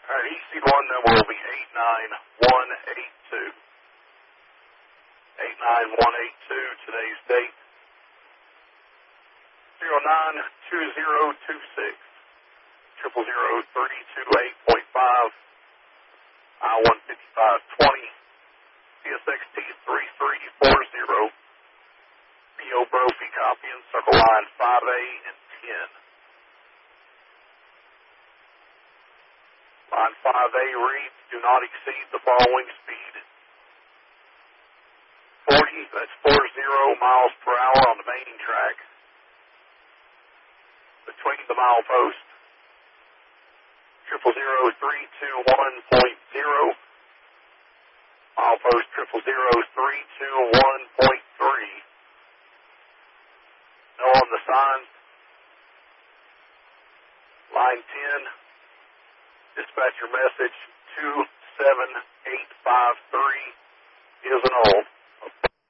All right, EC1 number will be 89182. 89182, today's date. 092026. 0003228.5. I-15520. CSXT 3340. PO Brophy copying, circle line 5A and 10. Line 5A reads, do not exceed the following speed. 40, that's 40 miles per hour on the main track. Between the mile post. 0003210. Mile post 0003213. No on the sign. Line 10. Dispatcher message 27853 is an all.